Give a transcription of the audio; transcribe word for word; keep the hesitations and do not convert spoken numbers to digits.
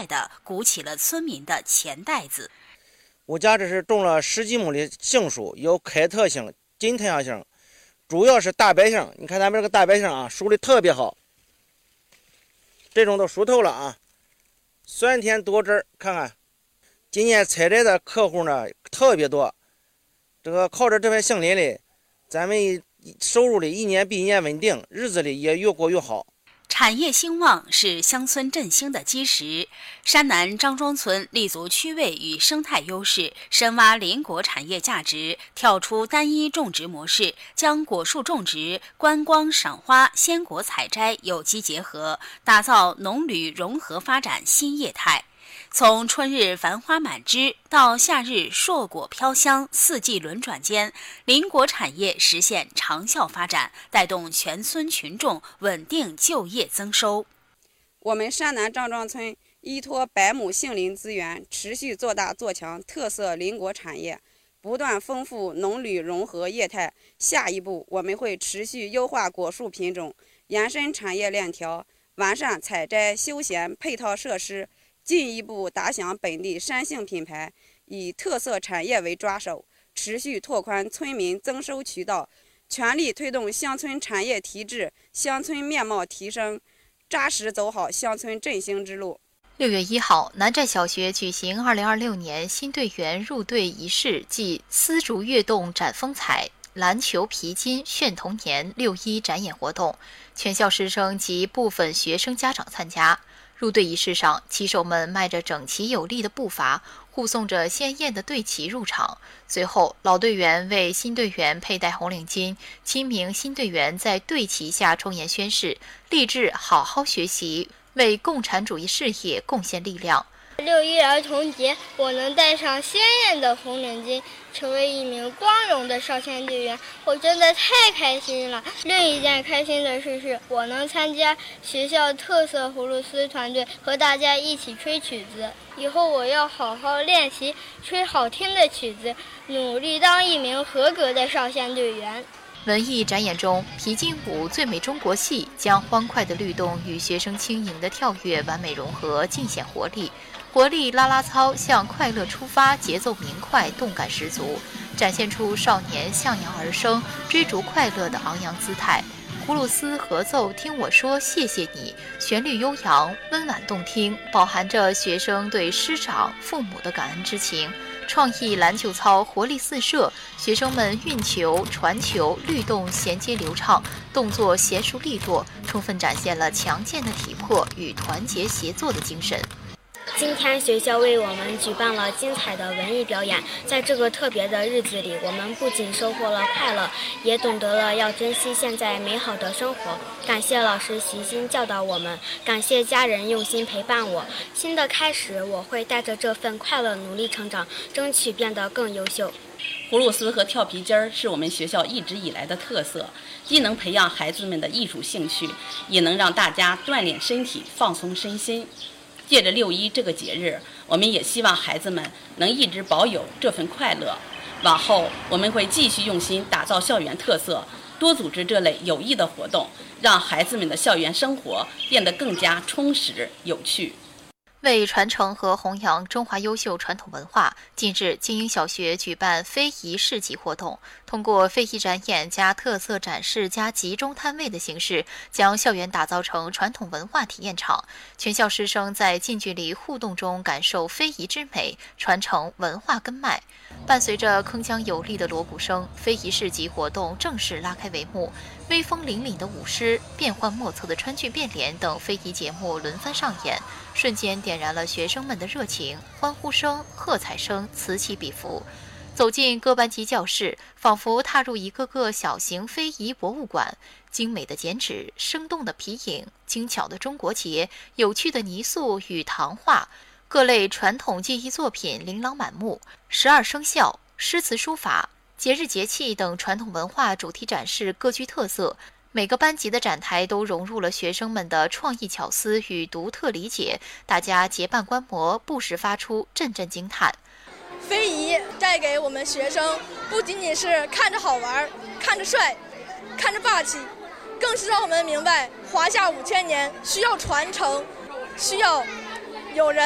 地鼓起了村民的钱袋子。 我家这是种了十几亩的杏树，有开特杏、金太阳杏，主要是大白杏。你看咱们这个大白杏啊，熟的特别好，这种都熟透了啊，酸甜多汁儿。看看，今年采摘的客户呢特别多，这个靠着这片杏林里，咱们收入里一年比一年稳定，日子里也越过越好。 产业兴旺是乡村振兴的基石。山南张庄村立足区位与生态优势，深挖邻国产业价值，跳出单一种植模式，将果树种植、观光赏花、鲜果采摘有机结合，打造农旅融合发展新业态。从春日繁花满枝到夏日硕果飘香，四季轮转间，邻国产业实现长效发展，带动全村群众稳定就业增收。 我们山南张庄村依托百亩杏林资源，持续做大做强特色邻国产业，不断丰富农旅融合业态。下一步，我们会持续优化果树品种，延伸产业链条，完善采摘、休闲配套设施，进一步打响本地山杏品牌，以特色产业为抓手，持续拓宽村民增收渠道，全力推动乡村产业提质、乡村面貌提升，扎实走好乡村振兴之路。 六月一号，南寨小学举行二零二六年新队员入队仪式暨丝竹跃动展风采、篮球皮筋炫童年六一展演活动，全校师生及部分学生家长参加。入队仪式上，旗手们迈着整齐有力的步伐，护送着鲜艳的队旗入场。随后，老队员为新队员佩戴红领巾，七名新队员在队旗下抽言宣誓，立志好好学习，为共产主义事业贡献力量。 六一儿童节，我能戴上鲜艳的红领巾，成为一名光荣的少先队员，我真的太开心了。另一件开心的事是，我能参加学校特色葫芦丝团队，和大家一起吹曲子。以后我要好好练习，吹好听的曲子，努力当一名合格的少先队员。 文艺展演中，皮筋舞最美中国戏将欢快的律动与学生轻盈的跳跃完美融合，尽显活力。活力啦啦操向快乐出发，节奏明快，动感十足，展现出少年向阳而生、追逐快乐的昂扬姿态。葫芦丝合奏《听我说谢谢你》，旋律悠扬、温婉动听，饱含着学生对师长、父母的感恩之情。创意篮球操活力四射，学生们运球、传球，律动衔接流畅，动作娴熟利落，充分展现了强健的体魄与团结协作的精神。 今天学校为我们举办了精彩的文艺表演，在这个特别的日子里，我们不仅收获了快乐，也懂得了要珍惜现在美好的生活。感谢老师悉心教导我们，感谢家人用心陪伴我。新的开始，我会带着这份快乐努力成长，争取变得更优秀。 葫芦丝和跳皮筋儿是我们学校一直以来的特色，既能培养孩子们的艺术兴趣，也能让大家锻炼身体、放松身心。借着六一这个节日，我们也希望孩子们能一直保有这份快乐。往后我们会继续用心打造校园特色，多组织这类有益的活动，让孩子们的校园生活变得更加充实有趣。 为传承和弘扬中华优秀传统文化，近日精英小学举办非遗市集活动，通过非遗展演加特色展示加集中摊位的形式，将校园打造成传统文化体验场。全校师生在近距离互动中感受非遗之美，传承文化根脉。伴随着铿锵有力的锣鼓声，非遗市集活动正式拉开帷幕。威风凛凛的舞狮、变幻莫测的川剧变脸等非遗节目轮番上演，瞬间点燃了学生们的热情，欢呼声、喝彩声此起彼伏。走进各班级教室，仿佛踏入一个个小型非遗博物馆。精美的剪纸、生动的皮影、精巧的中国结、有趣的泥塑与糖画，各类传统技艺作品琳琅满目。十二生肖、诗词书法、节日节气等传统文化主题展示各具特色，每个班级的展台都融入了学生们的创意巧思与独特理解，大家结伴观摩，不时发出阵阵惊叹。 非遗带给我们学生不仅仅是看着好玩、看着帅、看着霸气，更是让我们明白华夏五千年需要传承，需要有人